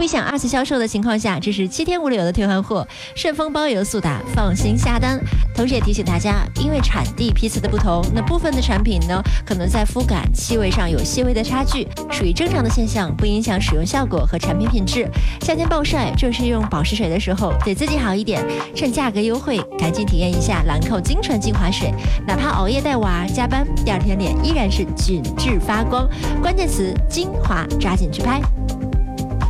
不想二次销售的情况下，这是7天无理由的退换货，顺丰包邮速达，放心下单。同时也提醒大家，因为产地批次的不同，那部分的产品呢，可能在肤感、气味上有细微的差距，属于正常的现象，不影响使用效果和产品品质。夏天暴晒就是用保湿水的时候，对自己好一点，趁价格优惠，赶紧体验一下兰蔻精纯精华水，哪怕熬夜带娃、加班，第二天脸依然是紧致发光。关键词精华，抓紧去拍。